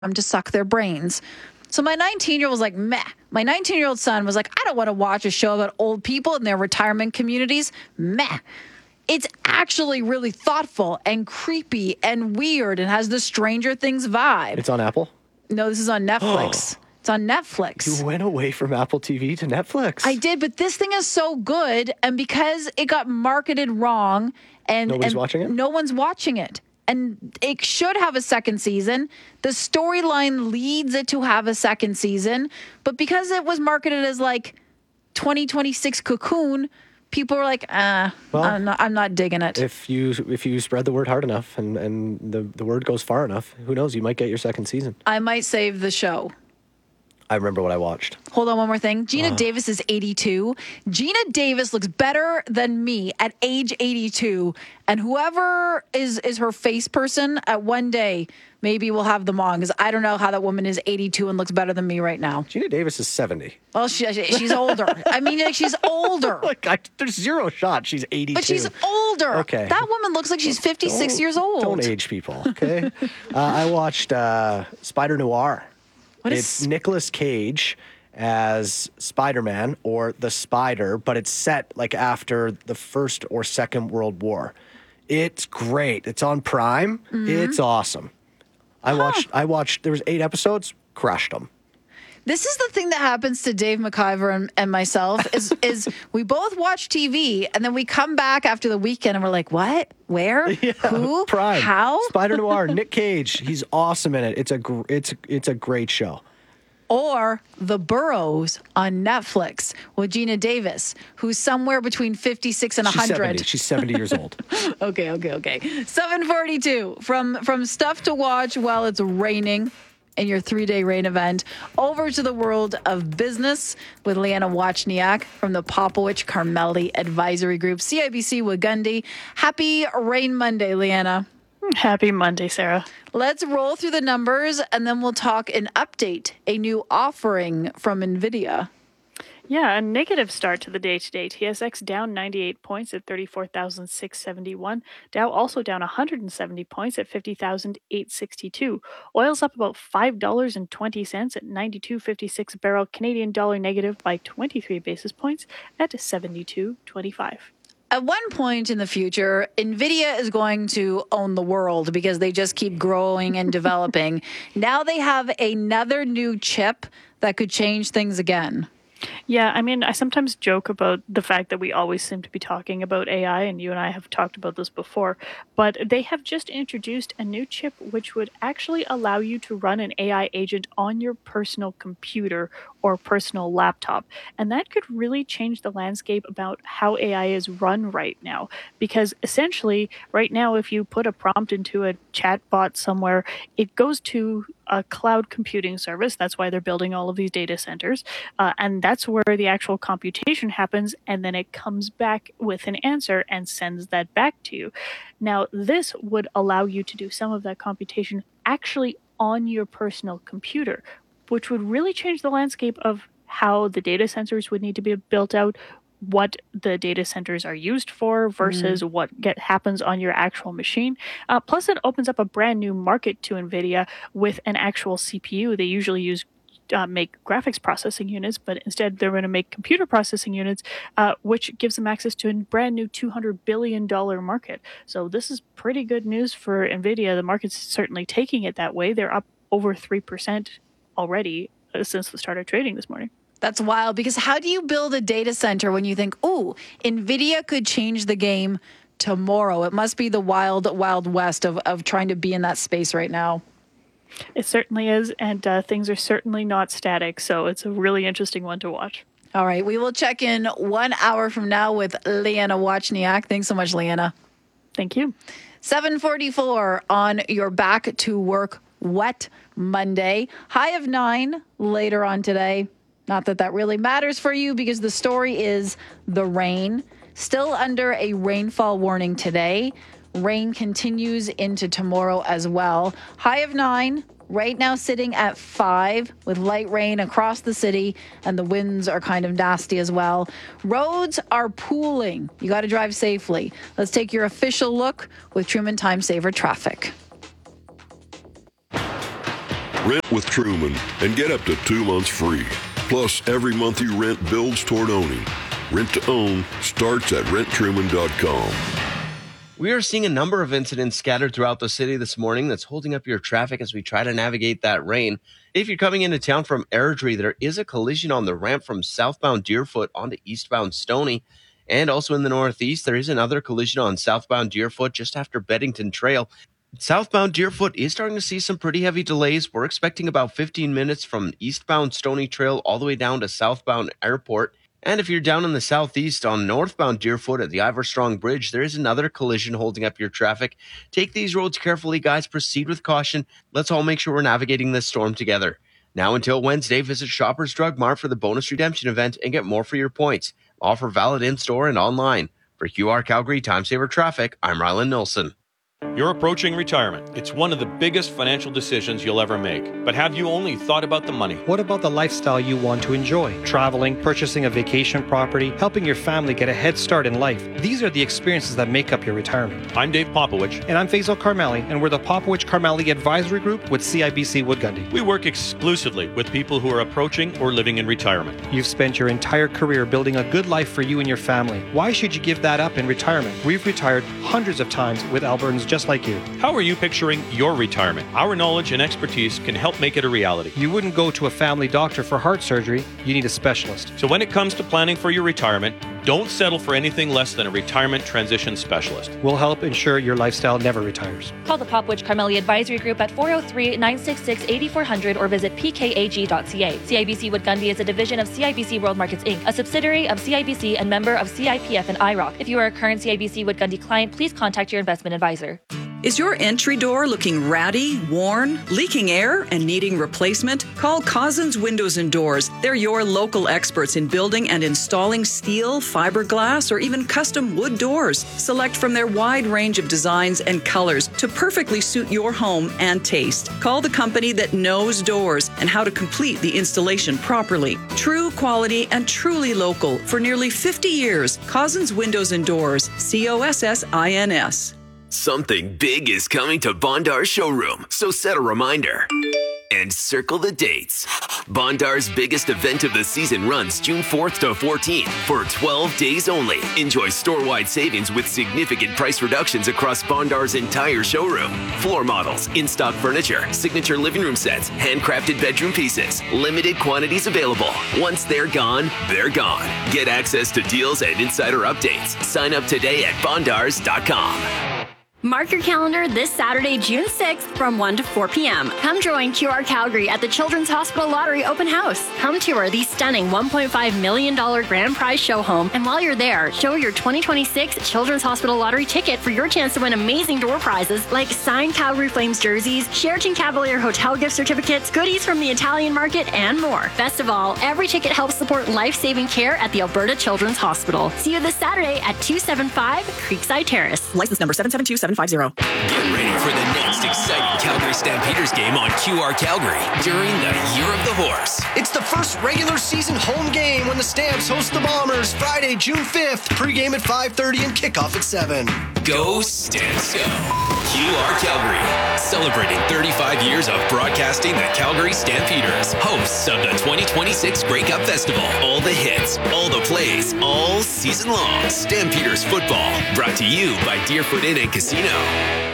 to suck their brains. So my 19-year-old was like, meh. My 19-year-old son was like, I don't want to watch a show about old people in their retirement communities. Meh. It's actually really thoughtful and creepy and weird and has the Stranger Things vibe. It's on Apple? No, this is on Netflix. It's on Netflix. You went away from Apple TV to Netflix. I did, but this thing is so good. And because it got marketed wrong and Nobody's watching it? No one's watching it. And it should have a second season. The storyline leads it to have a second season. But because it was marketed as like 2026 Cocoon, people were like, I'm not digging it. If you spread the word hard enough and the word goes far enough, who knows? You might get your second season. I might save the show. I remember what I watched. Hold on, one more thing. Gina Davis is 82. Gina Davis looks better than me at age 82. And whoever is her face person at one day, maybe we'll have them on, because I don't know how that woman is 82 and looks better than me right now. Gina Davis is 70. Well, she's older. I mean, like, she's older. There's zero shot she's 82. But she's older. Okay. That woman looks like she's 56 years old. Don't age people, okay? I watched Spider Noir. It's Nicolas Cage as Spider-Man, or the Spider, but it's set like after the First or Second World War. It's great. It's on Prime. Mm-hmm. It's awesome. I watched, there was 8 episodes, crushed them. This is the thing that happens to Dave McIver and myself is we both watch TV and then we come back after the weekend and we're like, what? Where? Yeah, who? Prime. How? Spider Noir, Nick Cage. He's awesome in it. It's a great show. Or The Burrows on Netflix with Gina Davis, who's somewhere between 56 and 100. She's 70 years old. Okay. 7:42 from stuff to watch while it's raining in your 3-day rain event, over to the world of business with Leanna Wachniak from the Popowich Carmelli Advisory Group, CIBC Wagundi. Happy Rain Monday, Leanna. Happy Monday, Sarah. Let's roll through the numbers and then we'll talk an update, a new offering from NVIDIA. Yeah, a negative start to the day today. TSX down 98 points at 34,671. Dow also down 170 points at 50,862. Oil's up about $5.20 at 92.56 a barrel. Canadian dollar negative by 23 basis points at 72.25. At one point in the future, NVIDIA is going to own the world because they just keep growing and developing. Now they have another new chip that could change things again. Yeah, I mean, I sometimes joke about the fact that we always seem to be talking about AI, and you and I have talked about this before, but they have just introduced a new chip which would actually allow you to run an AI agent on your personal computer or personal laptop. And that could really change the landscape about how AI is run right now. Because essentially, right now, if you put a prompt into a chatbot somewhere, it goes to a cloud computing service. That's why they're building all of these data centers. And that's where the actual computation happens. And then it comes back with an answer and sends that back to you. Now, this would allow you to do some of that computation actually on your personal computer, which would really change the landscape of how the data centers would need to be built out, what the data centers are used for versus what happens on your actual machine. Plus, it opens up a brand new market to NVIDIA with an actual CPU. They usually make graphics processing units, but instead they're going to make computer processing units, which gives them access to a brand new $200 billion market. So this is pretty good news for NVIDIA. The market's certainly taking it that way. They're up over 3% already since the start of trading this morning. That's wild, because how do you build a data center when you think, ooh, NVIDIA could change the game tomorrow? It must be the wild, wild west of trying to be in that space right now. It certainly is, and things are certainly not static, so it's a really interesting one to watch. All right, we will check in 1 hour from now with Leanna Wachniak. Thanks so much, Leanna. Thank you. 7:44 on your back to work wet Monday. High of 9 later on today. Not that that really matters for you, because the story is the rain. Still under a rainfall warning today. Rain continues into tomorrow as well. High of 9, right now sitting at 5 with light rain across the city, and the winds are kind of nasty as well. Roads are pooling. You got to drive safely. Let's take your official look with Truman Time Saver Traffic. Rent with Truman and get up to 2 months free. Plus, every month you rent builds toward owning. Rent to own starts at renttruman.com. We are seeing a number of incidents scattered throughout the city this morning that's holding up your traffic as we try to navigate that rain. If you're coming into town from Airdrie, there is a collision on the ramp from southbound Deerfoot onto eastbound Stoney. And also in the northeast, there is another collision on southbound Deerfoot just after Beddington Trail. Southbound Deerfoot is starting to see some pretty heavy delays. We're expecting about 15 minutes from eastbound Stoney Trail all the way down to southbound Airport. And if you're down in the southeast on northbound Deerfoot at the Iverstrong Bridge, there is another collision holding up your traffic. Take these roads carefully, guys. Proceed with caution. Let's all make sure we're navigating this storm together. Now until Wednesday, visit Shoppers Drug Mart for the bonus redemption event and get more for your points. Offer valid in-store and online. For QR Calgary Time Saver Traffic, I'm Rylan Nilsson. You're approaching retirement. It's one of the biggest financial decisions you'll ever make. But have you only thought about the money? What about the lifestyle you want to enjoy? Traveling, purchasing a vacation property, helping your family get a head start in life. These are the experiences that make up your retirement. I'm Dave Popowich. And I'm Faisal Karmali, and we're the Popowich Karmali Advisory Group with CIBC Wood Gundy. We work exclusively with people who are approaching or living in retirement. You've spent your entire career building a good life for you and your family. Why should you give that up in retirement? We've retired hundreds of times with Albertans just like you. How are you picturing your retirement? Our knowledge and expertise can help make it a reality. You wouldn't go to a family doctor for heart surgery. You need a specialist. So when it comes to planning for your retirement, don't settle for anything less than a retirement transition specialist. We'll help ensure your lifestyle never retires. Call the Popowich Karmali Advisory Group at 403-966-8400 or visit pkag.ca. CIBC Wood Gundy is a division of CIBC World Markets Inc., a subsidiary of CIBC and member of CIPF and IROC. If you are a current CIBC Wood Gundy client, please contact your investment advisor. Is your entry door looking ratty, worn, leaking air, and needing replacement? Call Cousins Windows and Doors. They're your local experts in building and installing steel, fiberglass, or even custom wood doors. Select from their wide range of designs and colors to perfectly suit your home and taste. Call the company that knows doors and how to complete the installation properly. True quality and truly local for nearly 50 years. Cousins Windows and Doors. COSSINS. Something big is coming to Bondar's showroom, so set a reminder and circle the dates. Bondar's biggest event of the season runs June 4th to 14th for 12 days only. Enjoy store-wide savings with significant price reductions across Bondar's entire showroom. Floor models, in-stock furniture, signature living room sets, handcrafted bedroom pieces. Limited quantities available. Once they're gone, they're gone. Get access to deals and insider updates. Sign up today at bondars.com. Mark your calendar this Saturday, June 6th from 1 to 4 p.m. Come join QR Calgary at the Children's Hospital Lottery Open House. Come tour the stunning $1.5 million grand prize show home. And while you're there, show your 2026 Children's Hospital Lottery ticket for your chance to win amazing door prizes like signed Calgary Flames jerseys, Sheraton Cavalier Hotel gift certificates, goodies from the Italian Market, and more. Best of all, every ticket helps support life-saving care at the Alberta Children's Hospital. See you this Saturday at 275 Creekside Terrace. License number 772-750. Get ready for the next exciting Calgary Stampeders game on QR Calgary during the Year of the Horse. It's the first regular season home game when the Stamps host the Bombers Friday, June 5th. Pregame at 5:30 and kickoff at 7. Go Stamps Go! QR Calgary, celebrating 35 years of broadcasting the Calgary Stampeders, hosts of the 2026 Grey Cup Festival. All the hits, all the plays, all season long. Stampeders football, brought to you by Deerfoot Inn and Casino.